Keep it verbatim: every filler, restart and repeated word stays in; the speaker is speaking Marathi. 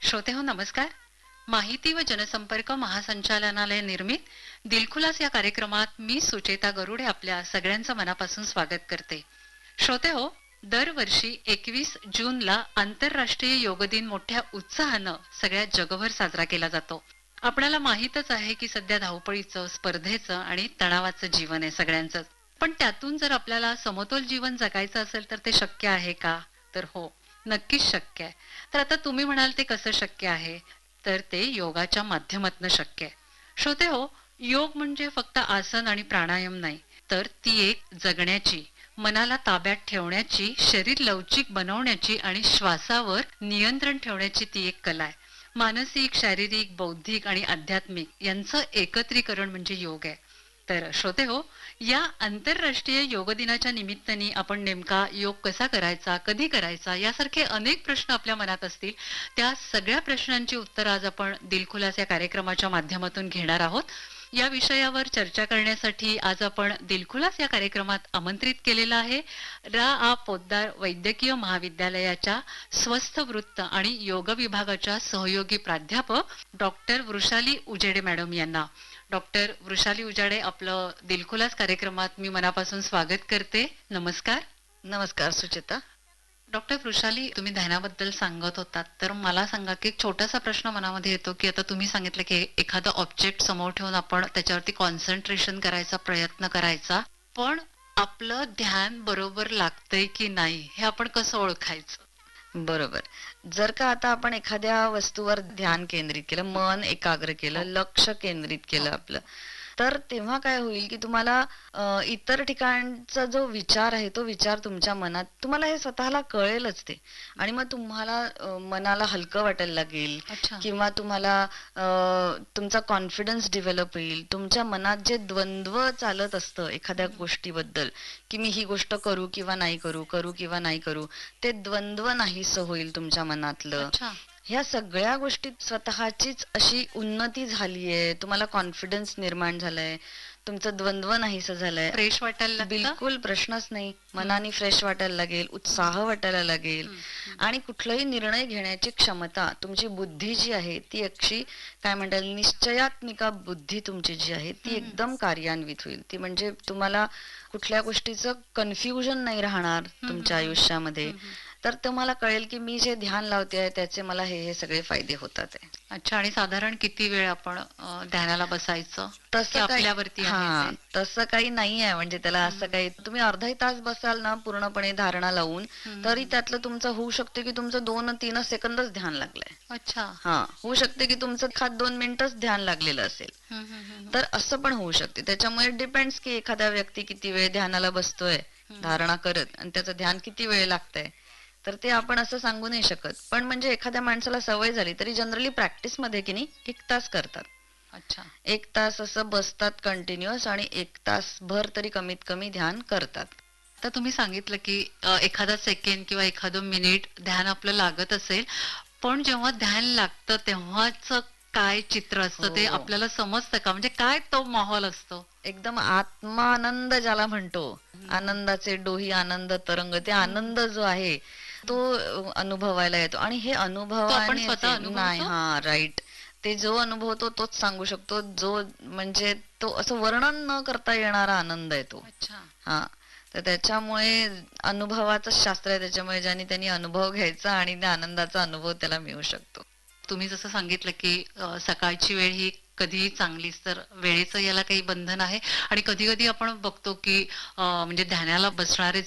श्रोते हो नमस्कार. माहिती व जनसंपर्क महासंचालनालय निर्मित दिलखुलास या कार्यक्रमात मी सुचेता गरुडे आपल्या सगळ्यांचं मनापासून स्वागत करते. श्रोते हो, दरवर्षी एकवीस जूनला आंतरराष्ट्रीय योग दिन मोठ्या उत्साहानं सगळ्या जगभर साजरा केला जातो. आपल्याला माहीतच आहे की सध्या धावपळीचं, स्पर्धेचं आणि तणावाचं जीवन आहे सगळ्यांचंच. पण त्यातून जर आपल्याला समतोल जीवन जगायचं असेल तर ते शक्य आहे का? तर हो, नक्कीच शक्य आहे. तर आता तुम्ही म्हणाल ते कसं शक्य आहे? तर ते योगाच्या माध्यमातून शक्य आहे. श्रोते हो, योग म्हणजे फक्त आसन आणि प्राणायाम नाही, तर ती एक जगण्याची, मनाला ताब्यात ठेवण्याची, शरीर लवचिक बनवण्याची आणि श्वासावर नियंत्रण ठेवण्याची ती एक कला आहे. मानसिक, शारीरिक, बौद्धिक आणि आध्यात्मिक यांचं एकत्रीकरण म्हणजे योग आहे. तर श्रोते हो, या आंतरराष्ट्रीय योग दिनाच्या निमित्ताने आपण नेमका योग कसा करायचा, कधी करायचा, यासारखे अनेक प्रश्न आपल्या मनात असतील. त्या सगळ्या प्रश्नांची उत्तर आज आपण दिलखुलास या कार्यक्रमाच्या माध्यमातून घेणार आहोत. या विषयावर चर्चा करण्यासाठी आज आपण दिलखुलास या कार्यक्रमात आमंत्रित केलेला आहे रा आ पोद्दार वैद्यकीय महाविद्यालयाच्या स्वस्थ वृत्त आणि योग विभागाच्या सहयोगी प्राध्यापक डॉक्टर वृषाली उजेडे मॅडम यांना. डॉक्टर वृषाली उजाडे, आपलं दिलखुलास कार्यक्रमात मी मनापासून स्वागत करते. नमस्कार. नमस्कार सुचेता. डॉक्टर वृषाली, तुम्ही ध्यानाबद्दल सांगत होतात, तर मला सांगा की एक छोटासा प्रश्न मनामध्ये येतो की आता तुम्ही सांगितलं की एखादं ऑब्जेक्ट समोर ठेवून आपण त्याच्यावरती कॉन्सन्ट्रेशन करायचा प्रयत्न करायचा, पण आपलं ध्यान बरोबर लागतंय की नाही हे आपण कसं ओळखायचं? बरोबर. जर का आता आपण एखाद्या वस्तूवर ध्यान केंद्रित केलं, मन एकाग्र केलं, लक्ष केंद्रित केलं आपलं, तर तेव्हा काय होईल की तुम्हाला इतर ठिकाणचा जो विचार आहे तो विचार तुमच्या मनात, तुम्हाला हे स्वतःला कळेलच ते, आणि मग तुम्हाला मनाला हलकं वाटायला लागेल किंवा तुम्हाला तुमचा कॉन्फिडन्स डेव्हलप होईल. तुमच्या मनात जे द्वंद्व चालत असतं एखाद्या गोष्टीबद्दल की मी ही गोष्ट करू किंवा नाही करू, करू किंवा नाही करू, ते द्वंद्व नाहीसं होईल तुमच्या मनातलं. ह्या सगळ्या गोष्टीत स्वतःचीच अशी उन्नती झालीये, तुम्हाला कॉन्फिडन्स निर्माण झालाय, तुमचं द्वंद्व नाहीसं झालंय, फ्रेश वाटायला बिलकुल प्रश्नच नाही. मनाने फ्रेश वाटायला लागेल, उत्साह वाटायला लागेल, आणि कुठलाही निर्णय घेण्याची क्षमता, तुमची बुद्धी जी आहे ती अक्षी काय म्हणतात निश्चयात्मिका बुद्धी तुमची जी आहे ती एकदम कार्यान्वित होईल. ती म्हणजे तुम्हाला कुठल्या गोष्टीचं कन्फ्युजन नाही राहणार तुमच्या आयुष्यामध्ये. तर तुम्हाला कळेल की मी जे ध्यान लावते आहे त्याचे मला हे हे सगळे फायदे होतात आहे. अच्छा, आणि साधारण किती वेळ आपण ध्यानाला बसायचं? तसं आपल्यावरती हा तसं काही नाही आहे. म्हणजे त्याला असं काही, तुम्ही अर्धा तास बसाल ना पूर्णपणे धारणा लावून, तरी त्यातलं तुमचं होऊ शकते की तुमचं दोन तीन सेकंदच ध्यान लागलंय. अच्छा. हा, होऊ शकते की तुमचं खात दोन मिनिटच ध्यान लागलेलं असेल. तर असं पण होऊ शकते. त्याच्यामुळे डिपेंड्स की एखाद्या व्यक्ती किती वेळ ध्यानाला बसतोय धारणा करत आणि त्याचं ध्यान किती वेळ लागतंय, तर ते आपण असं सांगू नाही शकत. पण म्हणजे एखाद्या माणसाला सवय झाली तरी जनरली प्रॅक्टिस मध्ये की नाही एक तास करतात. अच्छा. एक तास असं बसतात कंटिन्युअस आणि एक तास भर तरी कमीत कमी ध्यान करतात. तर तुम्ही सांगितलं की एखादा सेकंड किंवा एखादं मिनिट ध्यान आपलं लागत असेल, पण जेव्हा ध्यान लागतं तेव्हाच काय चित्र असतं ते आपल्याला समजतं का? म्हणजे काय तो माहोल असतो? एकदम आत्मानंद ज्याला म्हणतो, आनंदाचे डोही आनंद तरंग, ते आनंद जो आहे तो अनुभवायला येतो. आणि हे अनुभवाने नाही, हा राईट, ते जो अनुभवतो तोच सांगू शकतो, जो म्हणजे तो असं वर्णन न करता येणारा आनंद आहे तो. हा, तर त्याच्यामुळे अनुभवाचं शास्त्र आहे. त्याच्यामुळे ज्यांनी त्यांनी अनुभव घ्यायचा आणि त्या आनंदाचा अनुभव त्याला मिळू शकतो. तुम्ही जसं सांगितलं की सकाळची वेळ ही कधीही चांगलीच, तर वेळेचं याला काही बंधन आहे. आणि कधी कधी आपण बघतो की म्हणजे ध्यानाला बसणारे